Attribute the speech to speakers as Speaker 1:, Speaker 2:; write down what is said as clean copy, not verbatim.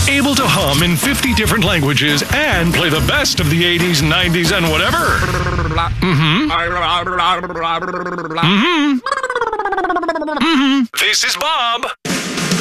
Speaker 1: Able to hum in 50 different languages and play the best of the 80s, 90s, and whatever. This is Bob.